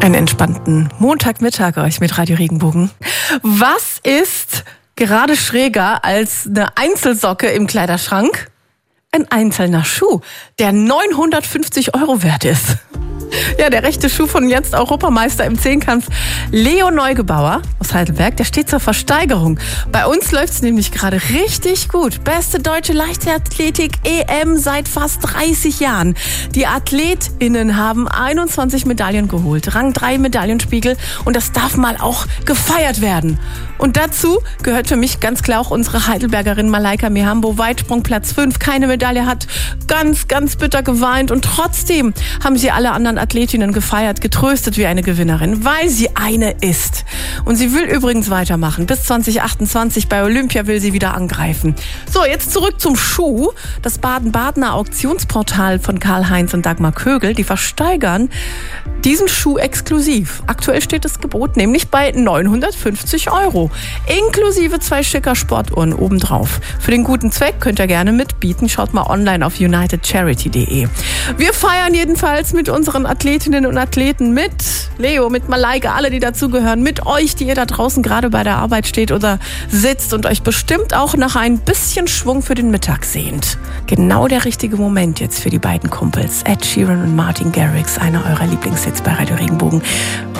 Einen entspannten Montagmittag euch mit Radio Regenbogen. Was ist gerade schräger als eine Einzelsocke im Kleiderschrank? Ein einzelner Schuh, der 950 € wert ist. Ja, der rechte Schuh von jetzt Europameister im Zehnkampf Leo Neugebauer aus Heidelberg, der steht zur Versteigerung. Bei uns läuft es nämlich gerade richtig gut. Beste deutsche Leichtathletik-EM seit fast 30 Jahren. Die AthletInnen haben 21 Medaillen geholt, Rang 3 Medaillenspiegel, und das darf mal auch gefeiert werden. Und dazu gehört für mich ganz klar auch unsere Heidelbergerin Malaika Mihambo, Weitsprung Platz 5, keine Medaille, hat ganz, ganz bitter geweint, und trotzdem haben sie alle anderen Athletinnen gefeiert, getröstet wie eine Gewinnerin, weil sie eine ist. Und sie will übrigens weitermachen. Bis 2028 bei Olympia will sie wieder angreifen. So, jetzt zurück zum Schuh. Das Baden-Badener Auktionsportal von Karl-Heinz und Dagmar Kögel, die versteigern diesen Schuh exklusiv. Aktuell steht das Gebot nämlich bei 950 €, inklusive 2 schicker Sportuhren obendrauf. Für den guten Zweck könnt ihr gerne mitbieten. Schaut mal online auf unitedcharity.de. Wir feiern jedenfalls mit unseren Athletinnen und Athleten, mit Leo, mit Malaika, alle, die dazugehören, mit euch, die ihr da draußen gerade bei der Arbeit steht oder sitzt und euch bestimmt auch nach ein bisschen Schwung für den Mittag sehnt. Genau der richtige Moment jetzt für die beiden Kumpels, Ed Sheeran und Martin Garrix, einer eurer Lieblingshits bei Radio Regenbogen.